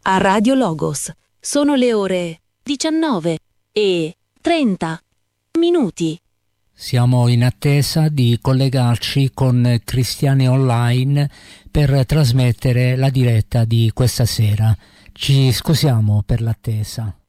a Radio Logos. Sono le ore 19:30. Siamo in attesa di collegarci con Cristiani Online per trasmettere la diretta di questa sera. Ci scusiamo per l'attesa.